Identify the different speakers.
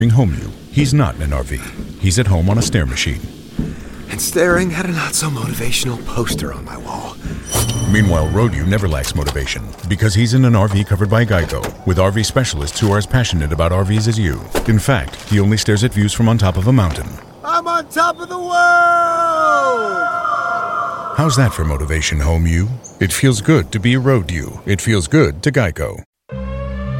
Speaker 1: Home You. He's not in an RV. He's at home on a stair machine.
Speaker 2: And staring at a not-so-motivational poster on my wall.
Speaker 1: Meanwhile, Road You never lacks motivation because he's in an RV covered by Geico with RV specialists who are as passionate about RVs as you. In fact, he only stares at views from on top of a mountain.
Speaker 2: I'm on top of the world!
Speaker 1: How's that for motivation, Home You? It feels good to be Road You. It feels good to Geico.